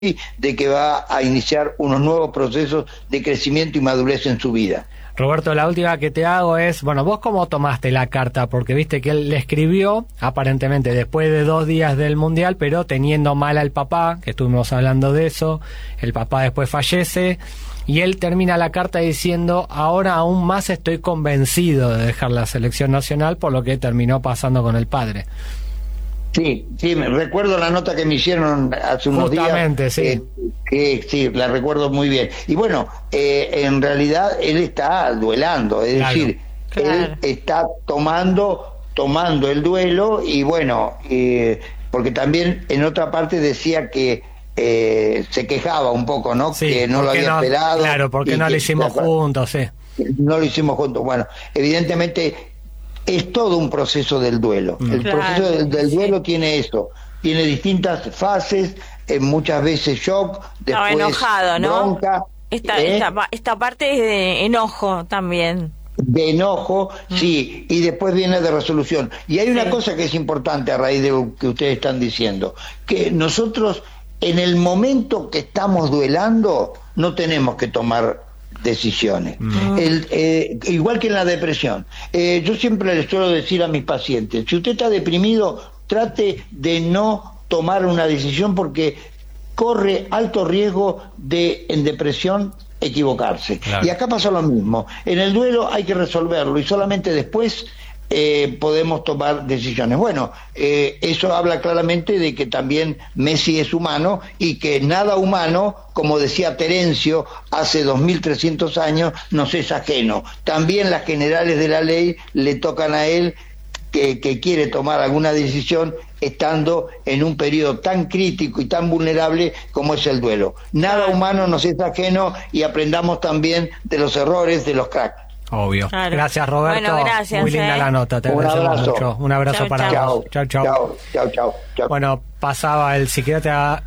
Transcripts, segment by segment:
de que va a iniciar unos nuevos procesos de crecimiento y madurez en su vida. Roberto, la última que te hago es, bueno, ¿vos cómo tomaste la carta? Porque viste que él le escribió, aparentemente después de 2 días del Mundial, pero teniendo mal al papá, que estuvimos hablando de eso, el papá después fallece, y él termina la carta diciendo, ahora aún más estoy convencido de dejar la selección nacional por lo que terminó pasando con el padre. Sí, me recuerdo la nota que me hicieron hace unos Justamente, días. Sí. Sí, la recuerdo muy bien. Y bueno, en realidad él está duelando, es decir, él está tomando el duelo y bueno, porque también en otra parte decía que se quejaba un poco, ¿no? Sí, que no lo había esperado. Claro, porque no lo hicimos juntos, sí. No lo hicimos juntos. Bueno, evidentemente es todo un proceso del duelo. El proceso del duelo tiene eso, tiene distintas fases, muchas veces shock, después enojado, ¿no? bronca. Esta parte es de enojo también. De enojo, sí, y después viene de resolución. Y hay una cosa que es importante a raíz de lo que ustedes están diciendo, que nosotros en el momento que estamos duelando no tenemos que tomar decisiones. Igual que en la depresión. Yo siempre les suelo decir a mis pacientes, si usted está deprimido, trate de no tomar una decisión porque corre alto riesgo de, en depresión, equivocarse. Claro. Y acá pasa lo mismo. En el duelo hay que resolverlo y solamente después podemos tomar decisiones. Bueno, eso habla claramente de que también Messi es humano y que nada humano, como decía Terencio hace 2300 años, nos es ajeno. También las generales de la ley le tocan a él que quiere tomar alguna decisión estando en un periodo tan crítico y tan vulnerable como es el duelo. Nada humano nos es ajeno y aprendamos también de los errores de los cracks. Obvio. Claro. Gracias, Roberto. Bueno, gracias. Muy linda la nota. Te agradecemos mucho. Un abrazo para vos. Chau. Bueno, pasaba el psiquiatra,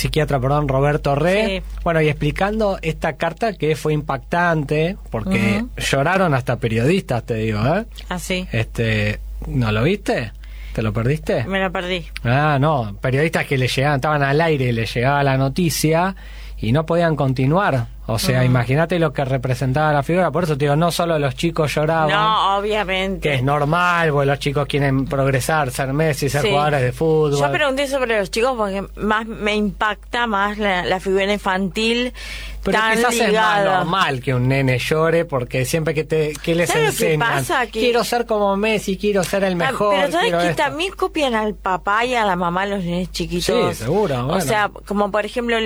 Roberto Re. Sí. Bueno, y explicando esta carta que fue impactante, porque lloraron hasta periodistas, te digo, ¿eh? Ah, sí. ¿No lo viste? ¿Te lo perdiste? Me lo perdí. Ah, no. Periodistas que estaban al aire y les llegaba la noticia y no podían continuar. O sea, imagínate lo que representaba la figura. Por eso te digo, no solo los chicos lloraban. No, obviamente. Que es normal, porque los chicos quieren progresar, ser Messi, ser jugadores de fútbol. Yo pregunté sobre los chicos porque más me impacta más la figura infantil. Pero tan quizás ligada. Es más normal que un nene llore, porque siempre que les enseñan, pasa? Quiero ser como Messi, quiero ser el mejor. Pero ¿sabes que también copian al papá y a la mamá los nenes chiquitos? Sí, seguro. Bueno. O sea, como por ejemplo,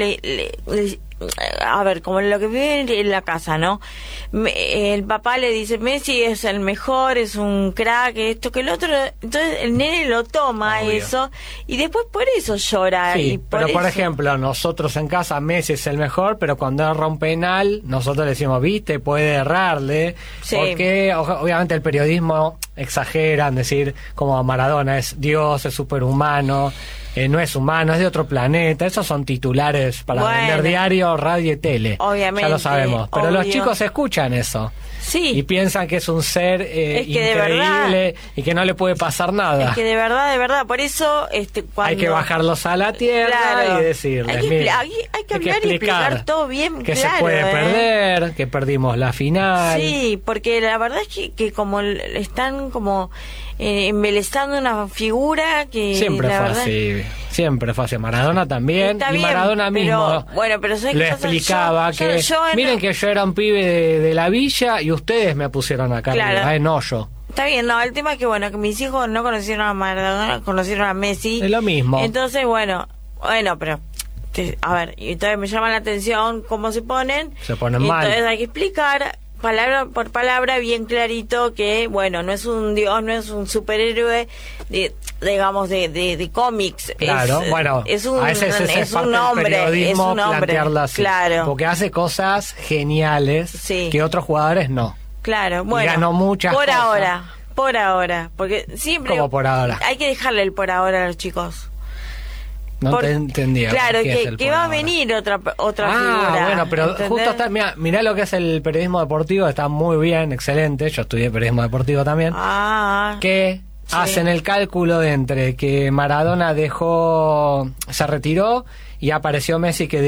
a ver, como lo que vive en la casa, ¿no? El papá le dice, Messi es el mejor, es un crack, esto que el otro. Entonces el nene lo toma eso y después por eso llora. Sí, y por ejemplo, nosotros en casa, Messi es el mejor, pero cuando erra un penal, nosotros le decimos, viste, puede errarle. Sí. Porque obviamente el periodismo exagera en decir como Maradona es Dios, es superhumano. No es humano, es de otro planeta. Esos son titulares para vender diario, radio y tele. Obviamente. Ya lo sabemos. Pero los chicos escuchan eso. Sí. Y piensan que es un ser increíble y que no le puede pasar nada. Es que de verdad. Por eso cuando... hay que bajarlos a la tierra y decirles, hay que hablar y explicar todo bien que se puede perder, que perdimos la final. Sí, porque la verdad es que como están como embelezando una figura que siempre fue así. Maradona también. Está bien, Maradona mismo pero le explicaba miren que yo era un pibe de la villa y ustedes me pusieron acá arriba, no yo. Está bien, no, el tema es que que mis hijos no conocieron a Maradona, conocieron a Messi. Es lo mismo. Entonces, pero a ver, y entonces me llama la atención cómo se ponen mal. Entonces hay que explicar palabra por palabra bien clarito que no es un dios, no es un superhéroe digamos de cómics, claro, es un hombre, plantearlo así, claro, porque hace cosas geniales que otros jugadores no. Claro, y ganó muchas por cosas. Por ahora, porque siempre como por ahora hay que dejarle el por ahora a los chicos. No te entendía. Claro, que va a venir otra figura. Bueno, pero ¿entendés? justo está, mirá lo que es el periodismo deportivo, está muy bien, excelente. Yo estudié periodismo deportivo también. Que hacen el cálculo de entre que Maradona se retiró y apareció Messi que